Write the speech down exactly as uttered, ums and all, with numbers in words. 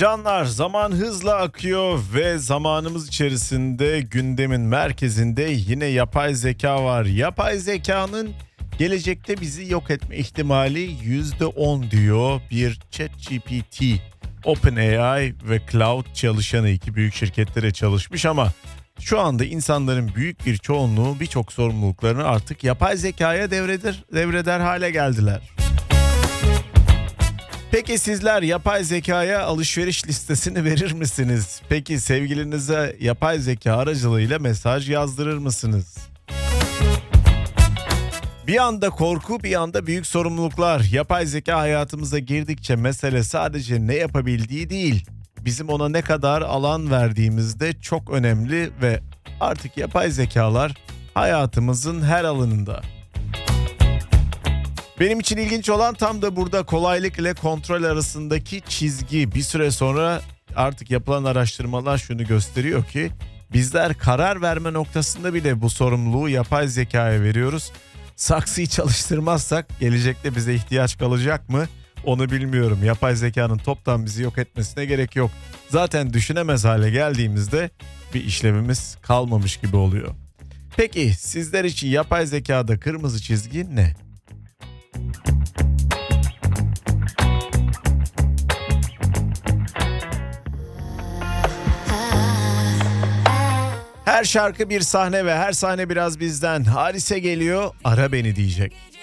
Canlar, zaman hızla akıyor ve zamanımız içerisinde gündemin merkezinde yine yapay zeka var. Yapay zekanın gelecekte bizi yok etme ihtimali yüzde on diyor bir ChatGPT. OpenAI ve Cloud çalışanı iki büyük şirketlere çalışmış ama şu anda insanların büyük bir çoğunluğu birçok sorumluluklarını artık yapay zekaya devreder, devreder hale geldiler. Peki sizler yapay zekaya alışveriş listesini verir misiniz? Peki sevgilinize yapay zeka aracılığıyla mesaj yazdırır mısınız? Bir anda korku, bir anda büyük sorumluluklar. Yapay zeka hayatımıza girdikçe mesele sadece ne yapabildiği değil, bizim ona ne kadar alan verdiğimizde çok önemli ve artık yapay zekalar hayatımızın her alanında. Benim için ilginç olan tam da burada kolaylık ile kontrol arasındaki çizgi. Bir süre sonra artık yapılan araştırmalar şunu gösteriyor ki bizler karar verme noktasında bile bu sorumluluğu yapay zekaya veriyoruz. Saksıyı çalıştırmazsak gelecekte bize ihtiyaç kalacak mı? Onu bilmiyorum. Yapay zekanın toptan bizi yok etmesine gerek yok. Zaten düşünemez hale geldiğimizde bir işlevimiz kalmamış gibi oluyor. Peki sizler için yapay zekada kırmızı çizgi ne? Her şarkı bir sahne ve her sahne biraz bizden. Harise geliyor, ara beni diyecek.